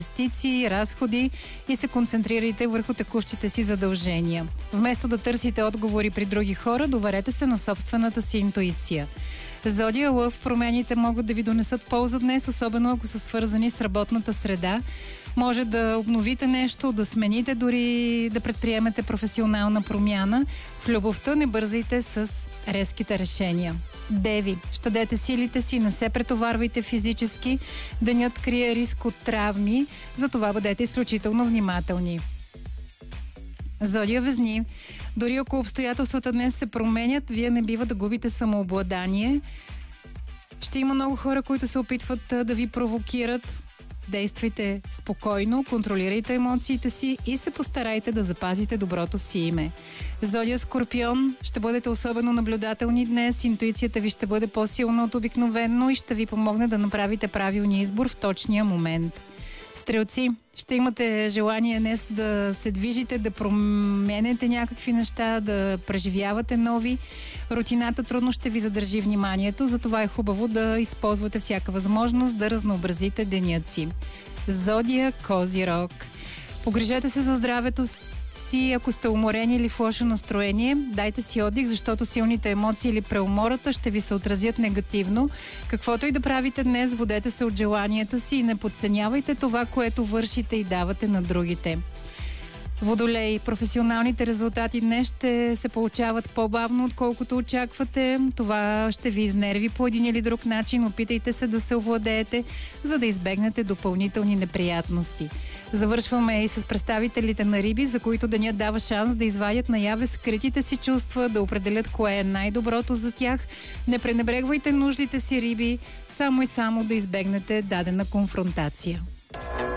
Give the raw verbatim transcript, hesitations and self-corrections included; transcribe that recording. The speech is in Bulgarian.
инвестиции, разходи и се концентрирайте върху текущите си задължения. Вместо да търсите отговори при други хора, доверете се на собствената си интуиция. Зодия Лъв, промените могат да ви донесат полза днес, особено ако са свързани с работната среда. Може да обновите нещо, да смените, дори да предприемете професионална промяна. В любовта не бързайте с резките решения. Деви, щадете силите си, не се претоварвайте физически, денят крие риск от травми, затова бъдете изключително внимателни. Зодия Везни, дори ако обстоятелствата днес се променят, вие не бива да губите самообладание. Ще има много хора, които се опитват да ви провокират. Действайте спокойно, контролирайте емоциите си и се постарайте да запазите доброто си име. Зодия Скорпион, ще бъдете особено наблюдателни днес, интуицията ви ще бъде по-силна от обикновено и ще ви помогне да направите правилния избор в точния момент. Стрелци, ще имате желание днес да се движите, да променете някакви неща, да преживявате нови. Рутината трудно ще ви задържи вниманието, затова е хубаво да използвате всяка възможност да разнообразите денят си. Зодия Козирог. Погрижете се за здравето си, ако сте уморени или в лошо настроение. Дайте си отдих, защото силните емоции или преумората ще ви се отразят негативно. Каквото и да правите днес, водете се от желанията си и не подценявайте това, което вършите и давате на другите. Водолей, професионалните резултати днес ще се получават по-бавно, отколкото очаквате. Това ще ви изнерви по един или друг начин. Опитайте се да се овладеете, за да избегнете допълнителни неприятности. Завършваме и с представителите на Риби, за които денят дава шанс да извадят наяве скритите си чувства, да определят кое е най-доброто за тях. Не пренебрегвайте нуждите си, Риби, само и само да избегнете дадена конфронтация.